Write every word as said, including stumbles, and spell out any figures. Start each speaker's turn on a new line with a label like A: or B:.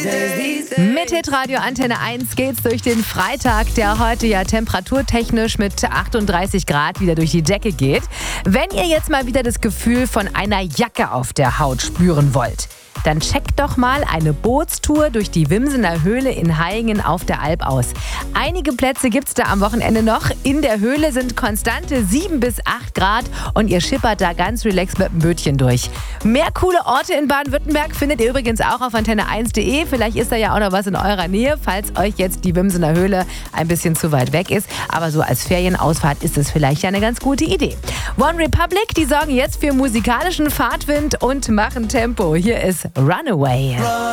A: Mit Hitradio Antenne eins geht's durch den Freitag, der heute ja temperaturtechnisch mit achtunddreißig Grad wieder durch die Decke geht. Wenn ihr jetzt mal wieder das Gefühl von einer Jacke auf der Haut spüren wollt, dann checkt doch mal eine Bootstour durch die Wimsener Höhle in Hayingen auf der Alp aus. Einige Plätze gibt's da am Wochenende noch. In der Höhle sind konstante sieben bis acht Grad und ihr schippert da ganz relaxed mit dem Bötchen durch. Mehr coole Orte in Baden-Württemberg findet ihr übrigens auch auf antenne eins punkt de. Vielleicht ist da ja auch noch was in eurer Nähe, falls euch jetzt die Wimsener Höhle ein bisschen zu weit weg ist. Aber so als Ferienausfahrt ist es vielleicht ja eine ganz gute Idee. One Republic, die sorgen jetzt für musikalischen Fahrtwind und machen Tempo. Hier ist Runaway.